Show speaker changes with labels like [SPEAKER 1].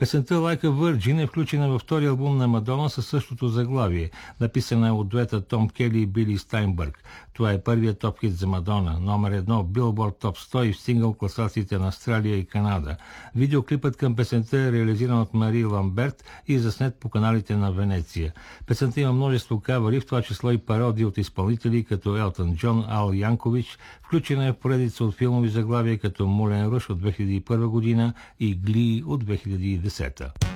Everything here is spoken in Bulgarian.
[SPEAKER 1] Песента Like a Virgin е включена във втори албум на Мадона със същото заглавие. Написана е от дуета Том Кели и Били Стайнбърг. Това е първият топ хит за Мадона, номер 1 в Billboard Top 100 и в сингъл класациите на Австралия и Канада. Видеоклипът към песента е реализиран от Мари Ламберт и е заснет по каналите на Венеция. Песента има множество кавъри, в това число и пародии от изпълнители като Елтън Джон, Ал Янкович. Включена е в поредица от филмови заглавия като Мулен Руш от 2001 година и Гли от 2010.